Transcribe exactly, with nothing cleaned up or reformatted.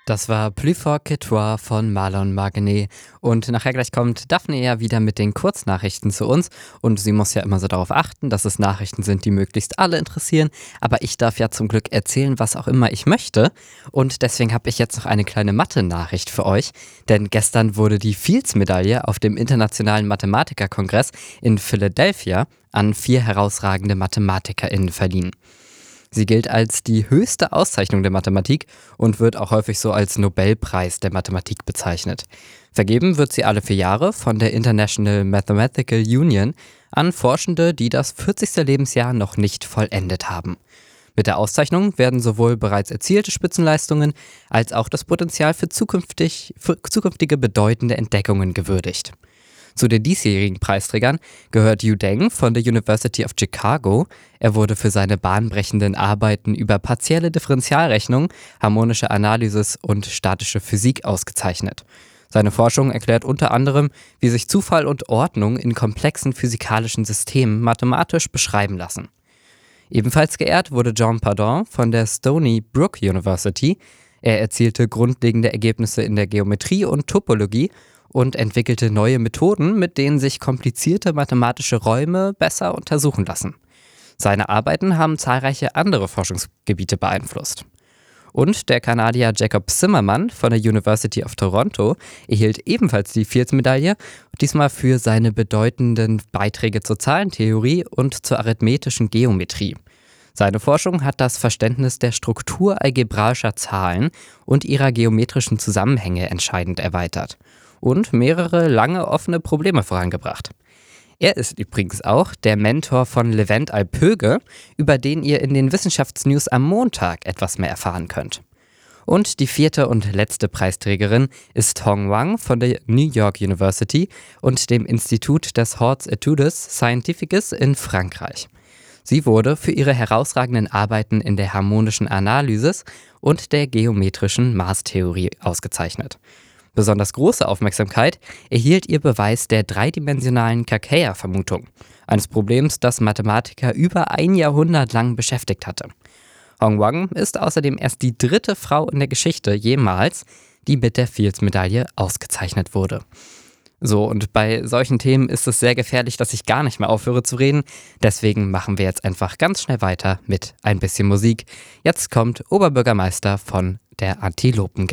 Das war Plus fort que toi von Marlon Marguerite. Und nachher gleich kommt Daphne ja wieder mit den Kurznachrichten zu uns. Und sie muss ja immer so darauf achten, dass es Nachrichten sind, die möglichst alle interessieren. Aber ich darf ja zum Glück erzählen, was auch immer ich möchte. Und deswegen habe ich jetzt noch eine kleine Mathe-Nachricht für euch. Denn gestern wurde die Fields-Medaille auf dem Internationalen Mathematikerkongress in Philadelphia an vier herausragende MathematikerInnen verliehen. Sie gilt als die höchste Auszeichnung der Mathematik und wird auch häufig so als Nobelpreis der Mathematik bezeichnet. Vergeben wird sie alle vier Jahre von der International Mathematical Union an Forschende, die das vierzigste Lebensjahr noch nicht vollendet haben. Mit der Auszeichnung werden sowohl bereits erzielte Spitzenleistungen als auch das Potenzial für, zukünftig, für zukünftige bedeutende Entdeckungen gewürdigt. Zu den diesjährigen Preisträgern gehört Yu Deng von der University of Chicago. Er wurde für seine bahnbrechenden Arbeiten über partielle Differentialrechnung, harmonische Analysis und statische Physik ausgezeichnet. Seine Forschung erklärt unter anderem, wie sich Zufall und Ordnung in komplexen physikalischen Systemen mathematisch beschreiben lassen. Ebenfalls geehrt wurde John Pardon von der Stony Brook University. Er erzielte grundlegende Ergebnisse in der Geometrie und Topologie und entwickelte neue Methoden, mit denen sich komplizierte mathematische Räume besser untersuchen lassen. Seine Arbeiten haben zahlreiche andere Forschungsgebiete beeinflusst. Und der Kanadier Jacob Zimmerman von der University of Toronto erhielt ebenfalls die Fields-Medaille, diesmal für seine bedeutenden Beiträge zur Zahlentheorie und zur arithmetischen Geometrie. Seine Forschung hat das Verständnis der Struktur algebraischer Zahlen und ihrer geometrischen Zusammenhänge entscheidend erweitert und mehrere lange offene Probleme vorangebracht. Er ist übrigens auch der Mentor von Levent Alpöge, über den ihr in den Wissenschaftsnews am Montag etwas mehr erfahren könnt. Und die vierte und letzte Preisträgerin ist Hong Wang von der New York University und dem Institut des Hautes Études Scientifiques in Frankreich. Sie wurde für ihre herausragenden Arbeiten in der harmonischen Analysis und der geometrischen Maßtheorie ausgezeichnet. Besonders große Aufmerksamkeit erhielt ihr Beweis der dreidimensionalen Kakeya-Vermutung, eines Problems, das Mathematiker über ein Jahrhundert lang beschäftigt hatte. Hong Wang ist außerdem erst die dritte Frau in der Geschichte jemals, die mit der Fields-Medaille ausgezeichnet wurde. So, und bei solchen Themen ist es sehr gefährlich, dass ich gar nicht mehr aufhöre zu reden. Deswegen machen wir jetzt einfach ganz schnell weiter mit ein bisschen Musik. Jetzt kommt Oberbürgermeister von der Antilopen Gang.